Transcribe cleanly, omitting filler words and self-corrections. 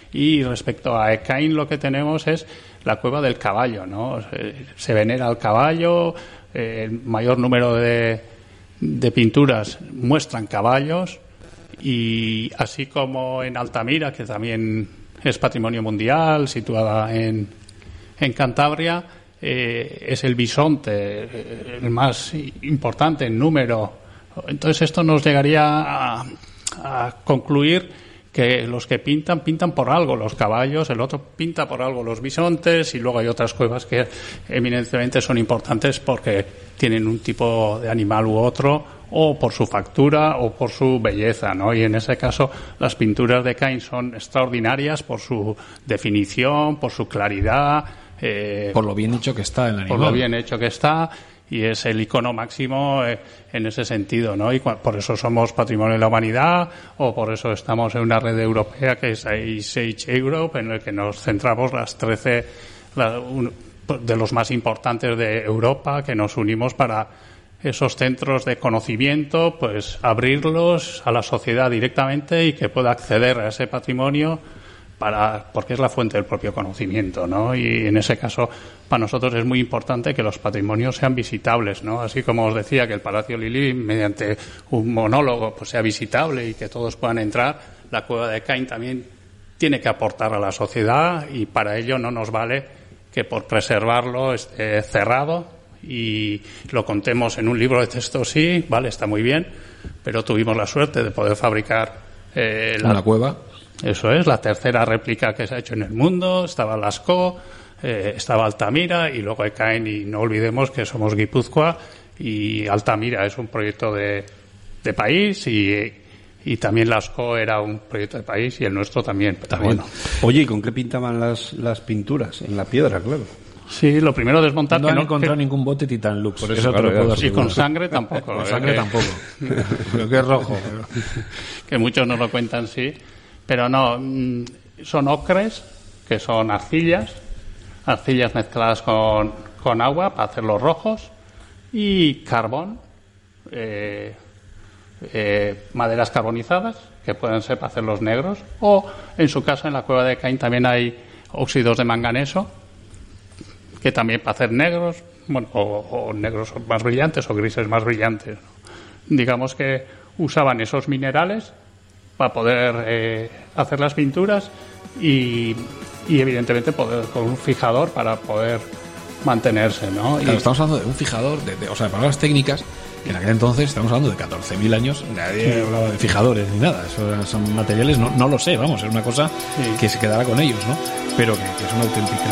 Y respecto a Ekain, lo que tenemos es la cueva del caballo, ¿no? Se venera al caballo, el mayor número de pinturas muestran caballos, y así como en Altamira, que también es patrimonio mundial, situada en Cantabria, es el bisonte el más importante en número. Entonces esto nos llegaría a concluir que los que pintan por algo los caballos, el otro pinta por algo los bisontes, y luego hay otras cuevas que eminentemente son importantes porque tienen un tipo de animal u otro, o por su factura o por su belleza, ¿no? Y en ese caso las pinturas de Ekain son extraordinarias por su definición, por su claridad, por lo bien hecho que está el animal. Por lo bien hecho que está, y es el icono máximo en ese sentido, ¿no? Y por eso somos Patrimonio de la Humanidad, o por eso estamos en una red europea que es Ice Age Europe, en el que nos centramos las 13 de los más importantes de Europa, que nos unimos para esos centros de conocimiento, pues abrirlos a la sociedad directamente y que pueda acceder a ese patrimonio porque es la fuente del propio conocimiento, ¿no? Y en ese caso, para nosotros es muy importante que los patrimonios sean visitables, ¿no? Así como os decía que el Palacio Lili, mediante un monólogo, pues sea visitable y que todos puedan entrar, la cueva de Ekain también tiene que aportar a la sociedad, y para ello no nos vale que por preservarlo esté cerrado y lo contemos en un libro de texto. Sí, vale, está muy bien, pero tuvimos la suerte de poder fabricar una cueva. Eso es, la tercera réplica que se ha hecho en el mundo. Estaba Lascaux, estaba Altamira, y luego Ekain, y no olvidemos que somos Guipúzcoa, y Altamira es un proyecto de país, y también Lascaux era un proyecto de país, y el nuestro también. Bueno. Oye, ¿y con qué pintaban las pinturas? En la piedra, claro. Sí, lo primero desmontar. No han encontrado ningún bote Titan Lux, por eso te lo puedo asegurar. Y con sangre tampoco. Con sangre tampoco. Pero que es rojo. Que muchos nos lo cuentan, sí. Pero no, son ocres, que son arcillas mezcladas con agua para hacer los rojos, y carbón, maderas carbonizadas, que pueden ser para hacer los negros, o en su caso en la cueva de Ekain también hay óxidos de manganeso, que también para hacer negros, bueno, o negros más brillantes o grises más brillantes, ¿no? Digamos que usaban esos minerales para poder hacer las pinturas, y evidentemente con un fijador para poder mantenerse, ¿no? Claro, estamos hablando de un fijador, o sea, de palabras técnicas, que en aquel entonces estamos hablando de 14.000 años, nadie hablaba de fijadores ni nada, eso son materiales, no lo sé, vamos, es una cosa que se quedará con ellos, ¿no? Pero que es una auténtica